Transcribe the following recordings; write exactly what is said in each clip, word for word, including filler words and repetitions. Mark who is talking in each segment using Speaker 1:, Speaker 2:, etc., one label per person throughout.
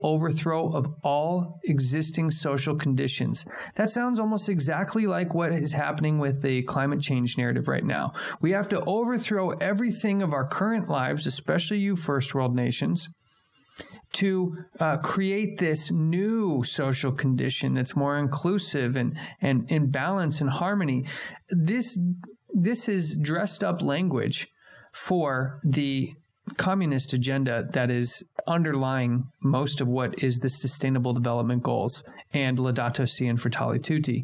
Speaker 1: overthrow of all existing social conditions. That sounds almost exactly like what is happening with the climate change narrative right now. We have to overthrow everything of our current lives, especially you first world nations, to uh, create this new social condition that's more inclusive and, and in balance and harmony. This, this is dressed up language for the communist agenda that is underlying most of what is the Sustainable Development Goals and Laudato Si and Fratelli Tutti.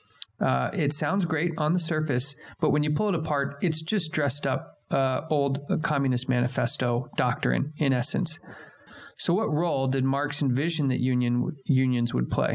Speaker 1: Uh, it sounds great on the surface, but when you pull it apart, it's just dressed up uh, old Communist Manifesto doctrine in essence. So what role did Marx envision that union, unions would play?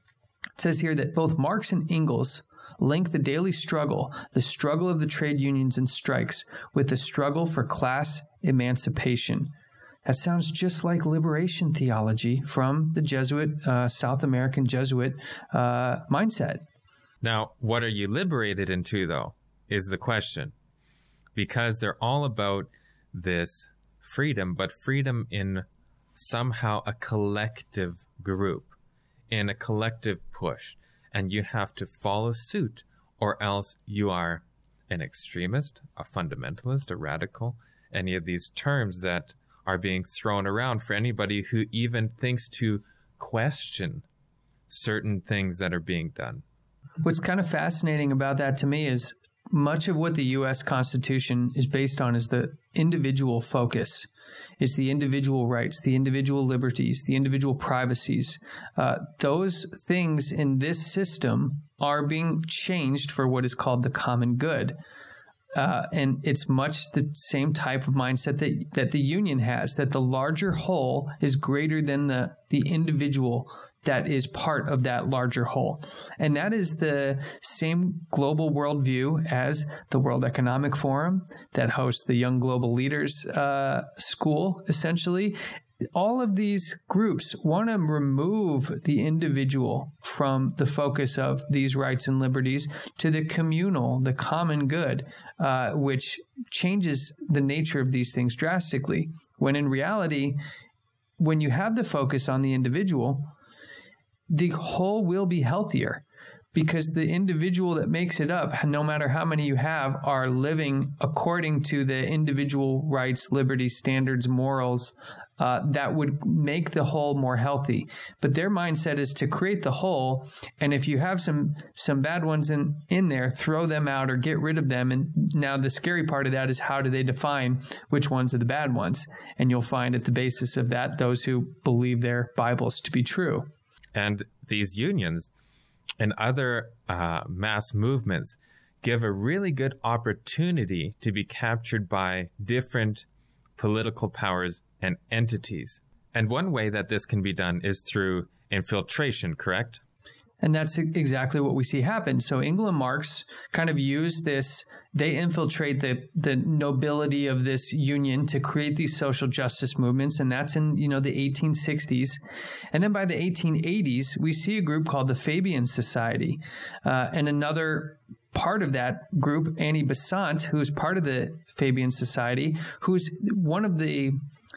Speaker 1: It says here that both Marx and Engels link the daily struggle, the struggle of the trade unions and strikes, with the struggle for class emancipation. That sounds just like liberation theology from the Jesuit, uh, South American Jesuit uh, mindset.
Speaker 2: Now, what are you liberated into, though, is the question. Because they're all about this freedom, but freedom in somehow a collective group, in a collective push. And you have to follow suit, or else you are an extremist, a fundamentalist, a radical, any of these terms that are being thrown around for anybody who even thinks to question certain things that are being done.
Speaker 1: What's kind of fascinating about that to me is much of what the U S Constitution is based on is the individual focus. It's the individual rights, the individual liberties, the individual privacies. Uh, those things in this system are being changed for what is called the common good. Uh, and it's much the same type of mindset that, that the union has, that the larger whole is greater than the, the individual that is part of that larger whole. And that is the same global worldview as the World Economic Forum that hosts the Young Global Leaders uh, School, essentially. All of these groups want to remove the individual from the focus of these rights and liberties to the communal, the common good, uh, which changes the nature of these things drastically. When in reality, when you have the focus on the individual, the whole will be healthier, because the individual that makes it up, no matter how many you have, are living according to the individual rights, liberties, standards, morals uh, that would make the whole more healthy. But their mindset is to create the whole, and if you have some some bad ones in, in there, throw them out or get rid of them. And now the scary part of that is, how do they define which ones are the bad ones? And you'll find at the basis of that those who believe their Bibles to be true.
Speaker 2: And these unions and other uh, mass movements give a really good opportunity to be captured by different political powers and entities. And one way that this can be done is through infiltration, correct?
Speaker 1: And that's exactly what we see happen. So Engels and Marx kind of use this, they infiltrate the, the nobility of this union to create these social justice movements. And that's in, you know, the eighteen sixties. And then by the eighteen eighties, we see a group called the Fabian Society. Uh, and another part of that group, Annie Besant, who's part of the Fabian Society, who's one of the,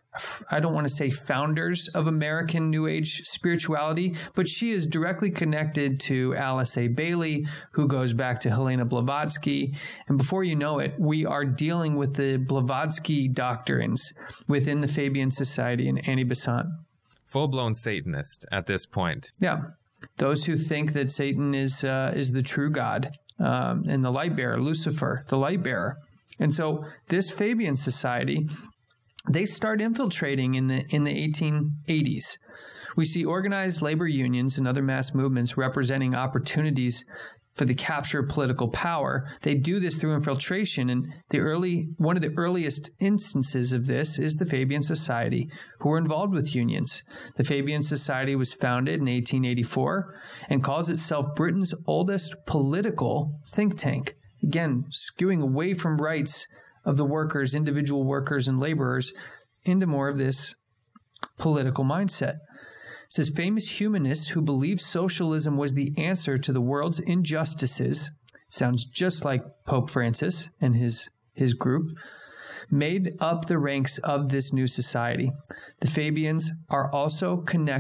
Speaker 1: I don't want to say founders of American New Age spirituality, but she is directly connected to Alice A. Bailey, who goes back to Helena Blavatsky. And before you know it, we are dealing with the Blavatsky doctrines within the Fabian Society and Annie Besant.
Speaker 2: Full-blown Satanist at this point.
Speaker 1: Yeah. Those who think that Satan is uh, is the true God, um, and the light bearer, Lucifer, the light bearer. And so this Fabian Society, they start infiltrating in the in the eighteen eighties. We see organized labor unions and other mass movements representing opportunities for the capture of political power. They do this through infiltration, and the early one of the earliest instances of this is the Fabian Society, who were involved with unions. The Fabian Society was founded in eighteen eighty-four and calls itself Britain's oldest political think tank. Again, skewing away from rights of the workers, individual workers and laborers, into more of this political mindset. It says, famous humanists who believed socialism was the answer to the world's injustices, sounds just like Pope Francis and his, his group, made up the ranks of this new society. The Fabians are also connected